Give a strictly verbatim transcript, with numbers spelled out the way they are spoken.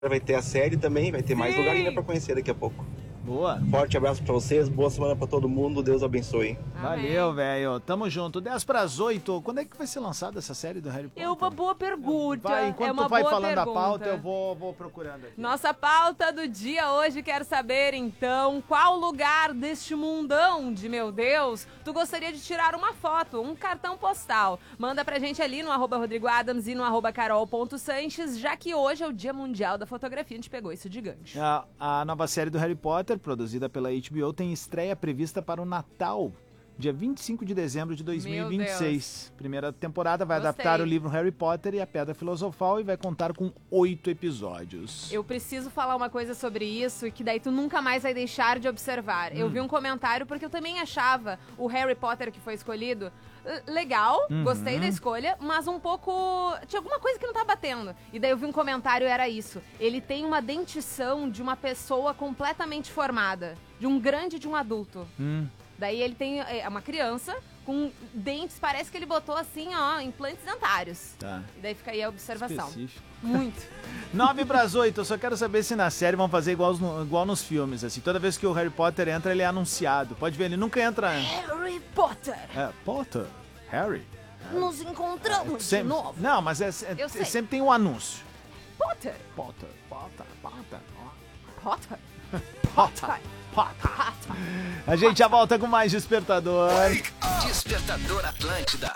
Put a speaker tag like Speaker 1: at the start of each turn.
Speaker 1: Vai ter a série também, vai ter
Speaker 2: Sim.
Speaker 1: mais lugar ainda pra conhecer daqui a pouco.
Speaker 3: Boa.
Speaker 1: Forte abraço pra vocês, boa semana pra todo mundo, Deus abençoe.
Speaker 3: Valeu, velho. Tamo junto. dez para as oito. Quando é que vai ser lançada essa série do Harry Potter?
Speaker 2: É uma boa pergunta.
Speaker 3: Vai, enquanto
Speaker 2: é uma
Speaker 3: tu vai
Speaker 2: boa
Speaker 3: falando
Speaker 2: pergunta.
Speaker 3: a pauta, eu vou, vou procurando aqui.
Speaker 2: Nossa pauta do dia hoje, quero saber então, qual lugar deste mundão de meu Deus tu gostaria de tirar uma foto, um cartão postal? Manda pra gente ali no arroba Rodrigo Adams e no arroba carol.sanches, já que hoje é o Dia Mundial da Fotografia, a gente pegou isso de gancho.
Speaker 3: A, a nova série do Harry Potter, produzida pela H B O, tem estreia prevista para o Natal, dia vinte e cinco de dezembro de dois mil e vinte e seis. Primeira temporada vai
Speaker 2: Gostei.
Speaker 3: adaptar o livro Harry Potter e a Pedra Filosofal e vai contar com oito episódios.
Speaker 2: Eu preciso falar uma coisa sobre isso e que daí tu nunca mais vai deixar de observar. Hum. Eu vi um comentário porque eu também achava o Harry Potter que foi escolhido legal,
Speaker 3: uhum.
Speaker 2: Gostei da escolha, mas um pouco... tinha alguma coisa que não tá batendo. E daí eu vi um comentário, era isso. Ele tem uma dentição de uma pessoa completamente formada, de um grande de um adulto.
Speaker 3: Hum.
Speaker 2: Daí ele tem é uma criança com dentes, parece que ele botou assim, ó, implantes dentários.
Speaker 3: Tá.
Speaker 2: E daí fica aí a observação.
Speaker 3: Específico.
Speaker 2: Muito.
Speaker 3: nove para as oito, eu só quero saber se na série vão fazer igual, igual nos filmes, assim. Toda vez que o Harry Potter entra, ele é anunciado. Pode ver, ele nunca entra...
Speaker 2: Harry Potter!
Speaker 3: É, Potter? Harry?
Speaker 2: Nos encontramos
Speaker 3: sempre,
Speaker 2: de novo.
Speaker 3: Não, mas é, é, sempre tem um anúncio.
Speaker 2: Potter!
Speaker 3: Potter, Potter, Potter.
Speaker 2: Potter?
Speaker 3: Potter. Potter. A gente já volta com mais Despertador.
Speaker 4: Despertador Atlântida.